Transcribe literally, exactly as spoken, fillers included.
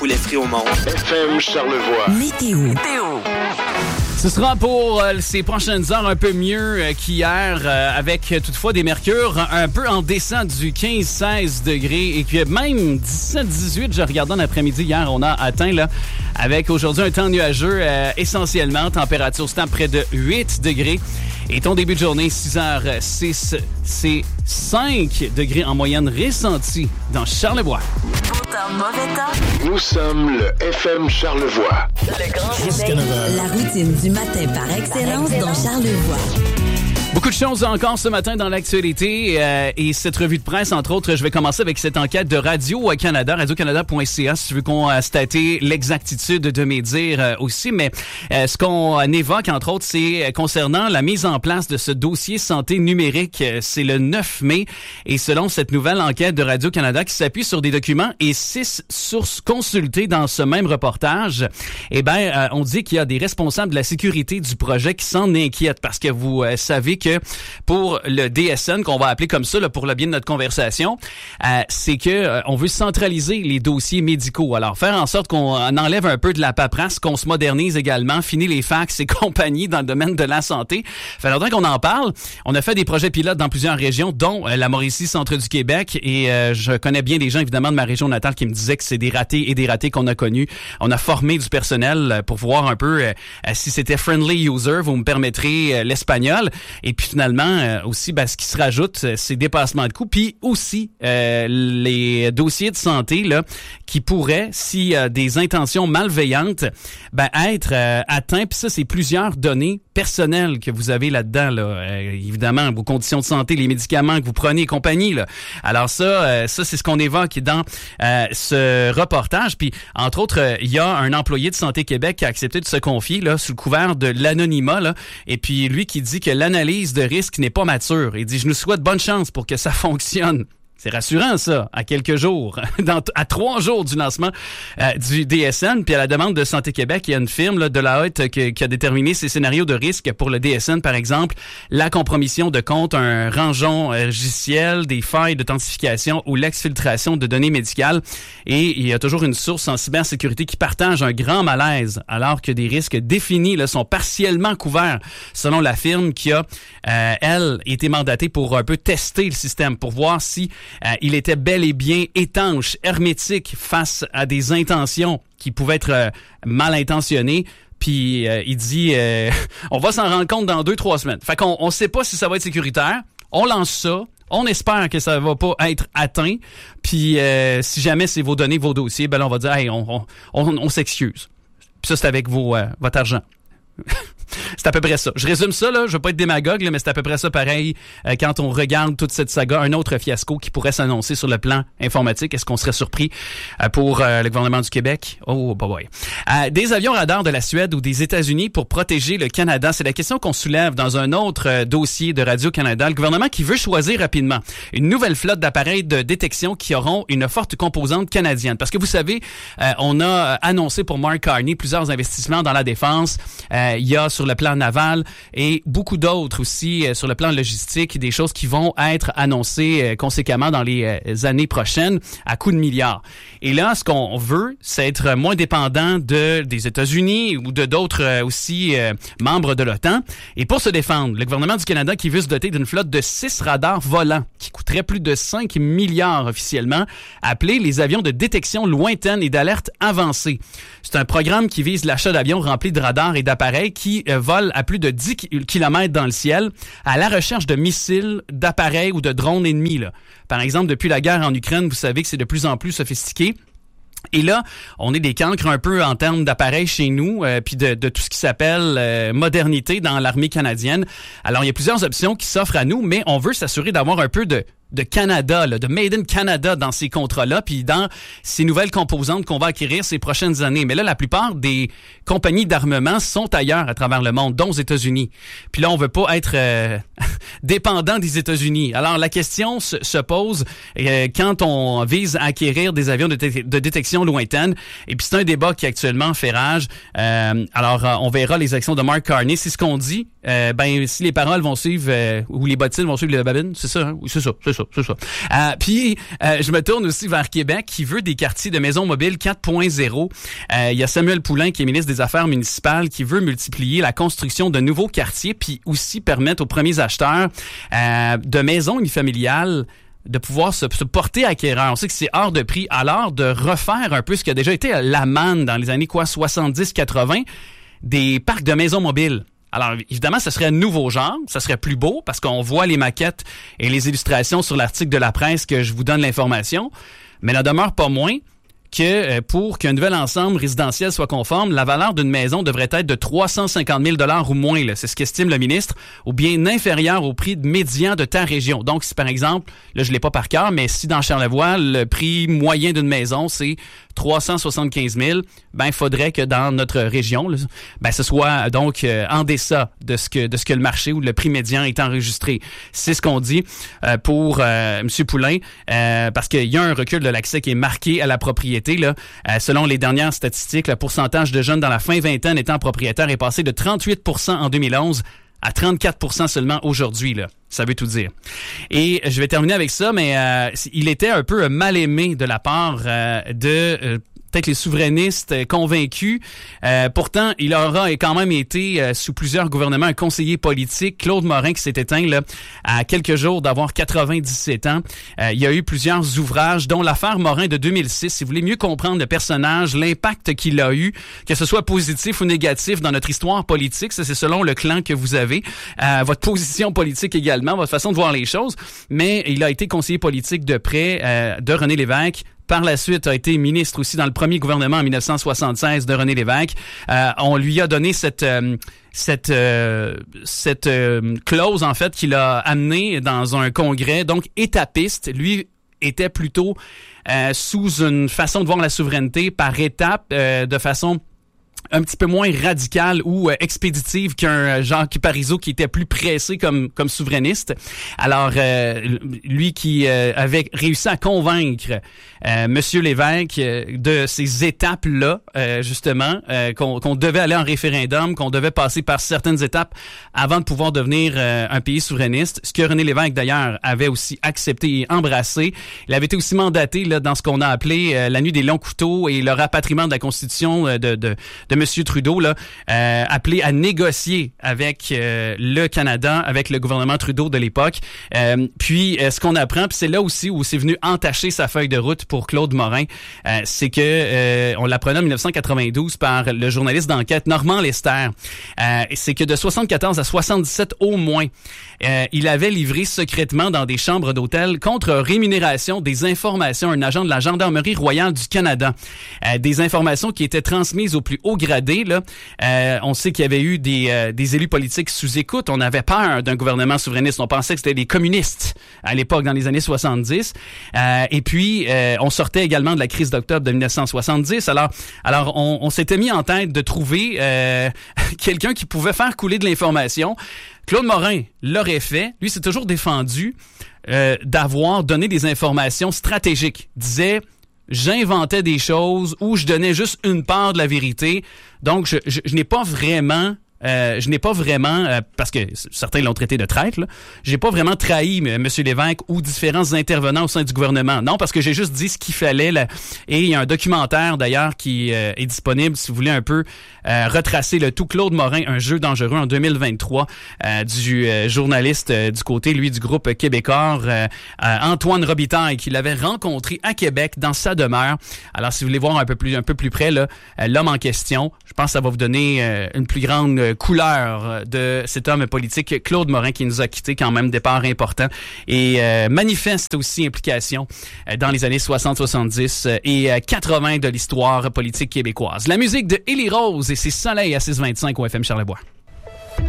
poulet frit au monde. F M Charlevoix. Météo. Météo. Ce sera pour euh, ces prochaines heures un peu mieux euh, qu'hier, euh, avec euh, toutefois des mercures un, un peu en descente du quinze seize degrés et puis même dix-sept dix-huit, je regardais en après-midi hier, on a atteint là, avec aujourd'hui un temps nuageux euh, essentiellement, température stable près de huit degrés. Et ton début de journée, six heures six, c'est cinq degrés en moyenne ressentis dans Charlevoix. Beau temps, mauvais temps. Nous sommes le F M Charlevoix. Le grand réveil. La routine du matin par excellence dans Charlevoix. Beaucoup de choses encore ce matin dans l'actualité euh, et cette revue de presse, entre autres, je vais commencer avec cette enquête de Radio-Canada, radio canada point c a, si tu veux qu'on constate l'exactitude de mes dires euh, aussi. Mais euh, ce qu'on évoque, entre autres, c'est concernant la mise en place de ce dossier santé numérique. C'est le neuf mai et selon cette nouvelle enquête de Radio-Canada qui s'appuie sur des documents et six sources consultées dans ce même reportage, eh ben, euh, on dit qu'il y a des responsables de la sécurité du projet qui s'en inquiètent parce que vous euh, savez que pour le D S N, qu'on va appeler comme ça là, pour le bien de notre conversation, euh, c'est que euh, on veut centraliser les dossiers médicaux. Alors, faire en sorte qu'on enlève un peu de la paperasse, qu'on se modernise également, fini les fax et compagnie dans le domaine de la santé. Fait longtemps qu'on en parle. On a fait des projets pilotes dans plusieurs régions, dont euh, la Mauricie, centre du Québec, et euh, je connais bien des gens, évidemment, de ma région natale qui me disaient que c'est des ratés et des ratés qu'on a connus. On a formé du personnel pour voir un peu euh, si c'était friendly user, vous me permettrez euh, l'espagnol. Et puis finalement, euh, aussi, ben, ce qui se rajoute, c'est dépassements de coûts, puis aussi euh, les dossiers de santé là qui pourraient, s'il y a des intentions malveillantes, ben, être euh, atteints. Puis ça, c'est plusieurs données personnelles que vous avez là-dedans. Là. Euh, évidemment, vos conditions de santé, les médicaments que vous prenez et compagnie. Là. Alors ça, euh, ça c'est ce qu'on évoque dans euh, ce reportage. Puis entre autres, il euh, y a un employé de Santé Québec qui a accepté de se confier là sous le couvert de l'anonymat. Là, et puis lui qui dit que l'analyse de risque n'est pas mature. Il dit, je nous souhaite bonne chance pour que ça fonctionne. C'est rassurant, ça, à quelques jours, dans, à trois jours du lancement euh, du D S N. Puis à la demande de Santé Québec, il y a une firme là, de la Haute qui, qui a déterminé ces scénarios de risque pour le D S N, par exemple, la compromission de comptes, un rangeon euh, logiciel, des failles d'authentification ou l'exfiltration de données médicales. Et il y a toujours une source en cybersécurité qui partage un grand malaise, alors que des risques définis là, sont partiellement couverts, selon la firme qui a, euh, elle, été mandatée pour un peu tester le système, pour voir si Euh, il était bel et bien étanche, hermétique face à des intentions qui pouvaient être euh, mal intentionnées. Puis euh, il dit, euh, on va s'en rendre compte dans deux, trois semaines. Fait qu'on on sait pas si ça va être sécuritaire. On lance ça. On espère que ça va pas être atteint. Puis euh, si jamais c'est vos données, vos dossiers, ben là, on va dire, hey, on, on, on, on s'excuse. Puis ça, c'est avec vos, euh, votre argent. C'est à peu près ça. Je résume ça, là. Je veux pas être démagogue, là, mais c'est à peu près ça pareil euh, quand on regarde toute cette saga. Un autre fiasco qui pourrait s'annoncer sur le plan informatique. Est-ce qu'on serait surpris euh, pour euh, le gouvernement du Québec? Oh, boy, boy. Euh, des avions radars de la Suède ou des États-Unis pour protéger le Canada. C'est la question qu'on soulève dans un autre euh, dossier de Radio-Canada. Le gouvernement qui veut choisir rapidement une nouvelle flotte d'appareils de détection qui auront une forte composante canadienne. Parce que vous savez, euh, on a annoncé pour Mark Carney plusieurs investissements dans la défense. Euh, il y a sur le plan naval et beaucoup d'autres aussi euh, sur le plan logistique, des choses qui vont être annoncées euh, conséquemment dans les euh, années prochaines à coups de milliards. Et là, ce qu'on veut, c'est être moins dépendant de des États-Unis ou de d'autres euh, aussi euh, membres de l'OTAN. Et pour se défendre, le gouvernement du Canada qui veut se doter d'une flotte de six radars volants qui coûterait plus de cinq milliards officiellement, appelés les avions de détection lointaine et d'alerte avancée. C'est un programme qui vise l'achat d'avions remplis de radars et d'appareils qui euh, volent à plus de dix kilomètres dans le ciel à la recherche de missiles, d'appareils ou de drones ennemis. Là. Par exemple, depuis la guerre en Ukraine, vous savez que c'est de plus en plus sophistiqué. Et là, on est des cancres un peu en termes d'appareils chez nous, euh, puis de, de tout ce qui s'appelle euh, modernité dans l'armée canadienne. Alors, il y a plusieurs options qui s'offrent à nous, mais on veut s'assurer d'avoir un peu de de Canada, là, de Made in Canada dans ces contrats-là, puis dans ces nouvelles composantes qu'on va acquérir ces prochaines années. Mais là, la plupart des compagnies d'armement sont ailleurs à travers le monde, dont aux États-Unis. Puis là, on veut pas être euh, dépendant des États-Unis. Alors, la question se, se pose euh, quand on vise à acquérir des avions de, dé- de détection lointaine. Et puis, c'est un débat qui actuellement fait rage. Euh, alors, euh, on verra les actions de Mark Carney. C'est ce qu'on dit. Euh, ben, si les paroles vont suivre, euh, ou les bottines vont suivre les babines, c'est ça, hein? Oui, c'est ça, c'est ça. ça, c'est ça. Euh, puis, euh, je me tourne aussi vers Québec, qui veut des quartiers de maisons mobiles quatre point zéro. Euh, il y a Samuel Poulin, qui est ministre des Affaires municipales, qui veut multiplier la construction de nouveaux quartiers, puis aussi permettre aux premiers acheteurs euh, de maisons unifamiliales de pouvoir se, se porter acquéreur. On sait que c'est hors de prix, alors de refaire un peu ce qui a déjà été la manne dans les années quoi soixante-dix quatre-vingt, des parcs de maisons mobiles. Alors, évidemment, ce serait un nouveau genre, ça serait plus beau, parce qu'on voit les maquettes et les illustrations sur l'article de la presse que je vous donne l'information, mais n'en demeure pas moins que pour qu'un nouvel ensemble résidentiel soit conforme, la valeur d'une maison devrait être de trois cent cinquante mille dollars ou moins. Là, c'est ce qu'estime le ministre, ou bien inférieur au prix médian de ta région. Donc, si par exemple, là je l'ai pas par cœur, mais si dans Charlevoix, le prix moyen d'une maison, c'est trois cent soixante-quinze mille, ben il faudrait que dans notre région, là, ben ce soit donc euh, en deçà de ce que de ce que le marché ou le prix médian est enregistré. C'est ce qu'on dit euh, pour euh, M. Poulin, euh, parce qu'il y a un recul de l'accès qui est marqué à la propriété. Là. Euh, selon les dernières statistiques, le pourcentage de jeunes dans la fin vingtaine étant propriétaires est passé de trente-huit pour cent en deux mille onze à trente-quatre pour cent seulement aujourd'hui. Là. Ça veut tout dire. Et je vais terminer avec ça, mais euh, il était un peu mal aimé de la part euh, de... Euh, peut-être les souverainistes convaincus. Euh, pourtant, il aura quand même été euh, sous plusieurs gouvernements un conseiller politique. Claude Morin qui s'est éteint là, à quelques jours d'avoir quatre-vingt-dix-sept ans. Euh, il y a eu plusieurs ouvrages, dont l'affaire Morin de deux mille six. Si vous voulez mieux comprendre le personnage, l'impact qu'il a eu, que ce soit positif ou négatif dans notre histoire politique, ça c'est selon le clan que vous avez, euh, votre position politique également, votre façon de voir les choses. Mais il a été conseiller politique de près euh, de René Lévesque. Par la suite, a été ministre aussi dans le premier gouvernement en dix-neuf cent soixante-seize de René Lévesque. Euh, on lui a donné cette euh, cette euh, cette euh, clause en fait qu'il a amenée dans un congrès, donc étapiste. Lui était plutôt euh, sous une façon de voir la souveraineté par étapes, euh, de façon un petit peu moins radical ou euh, expéditive qu'un euh, Jacques Parizeau qui était plus pressé comme comme souverainiste. Alors euh, lui qui euh, avait réussi à convaincre euh, Monsieur Lévesque euh, de ces étapes-là, euh, justement, euh, qu'on, qu'on devait aller en référendum, qu'on devait passer par certaines étapes avant de pouvoir devenir euh, un pays souverainiste. Ce que René Lévesque d'ailleurs avait aussi accepté et embrassé. Il avait été aussi mandaté là dans ce qu'on a appelé euh, la nuit des longs couteaux et le rapatriement de la Constitution euh, de de de M. Trudeau, là, euh, appelé à négocier avec euh, le Canada, avec le gouvernement Trudeau de l'époque. Euh, puis, euh, ce qu'on apprend, puis c'est là aussi où c'est venu entacher sa feuille de route pour Claude Morin, euh, c'est que euh, on l'apprenait en dix-neuf cent quatre-vingt-douze par le journaliste d'enquête Normand Lester. Euh, c'est que de soixante-quatorze à soixante-dix-sept au moins, euh, il avait livré secrètement dans des chambres d'hôtel contre rémunération des informations à un agent de la Gendarmerie royale du Canada. Euh, des informations qui étaient transmises au plus haut gradé. Là. Euh, on sait qu'il y avait eu des, euh, des élus politiques sous écoute. On avait peur d'un gouvernement souverainiste. On pensait que c'était des communistes à l'époque, dans les années soixante-dix. Euh, et puis, euh, on sortait également de la crise d'octobre de dix-neuf cent soixante-dix. Alors, alors on, on s'était mis en tête de trouver euh, quelqu'un qui pouvait faire couler de l'information. Claude Morin l'aurait fait. Lui, s'est toujours défendu euh, d'avoir donné des informations stratégiques. Il disait... j'inventais des choses ou je donnais juste une part de la vérité. Donc, je, je, je n'ai pas vraiment... Euh, je n'ai pas vraiment, euh, parce que certains l'ont traité de traître, là, j'ai pas vraiment trahi M. Lévesque ou différents intervenants au sein du gouvernement. Non, parce que j'ai juste dit ce qu'il fallait. Là. Et il y a un documentaire, d'ailleurs, qui euh, est disponible, si vous voulez un peu euh, retracer le tout. Claude Morin, un jeu dangereux en deux mille vingt-trois, euh, du euh, journaliste euh, du côté, lui, du groupe québécois, euh, euh, Antoine Robitaille, qui l'avait rencontré à Québec dans sa demeure. Alors, si vous voulez voir un peu plus, un peu plus près, là, euh, l'homme en question, je pense que ça va vous donner euh, une plus grande euh, couleur de cet homme politique, Claude Morin, qui nous a quittés, quand même, départ important, et euh, manifeste aussi implication euh, dans les années soixante soixante-dix et euh, quatre-vingts de l'histoire politique québécoise. La musique de Élie Rose et ses soleils à six vingt-cinq au F M Charlevoix.